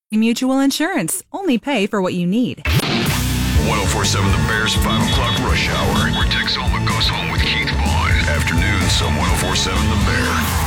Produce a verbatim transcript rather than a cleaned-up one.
Mutual Insurance. Only pay for what you need. one oh four point seven The Bears five o'clock rush hour, where Texoma goes home with Keith Vaughn. Afternoons on one oh four point seven The Bears.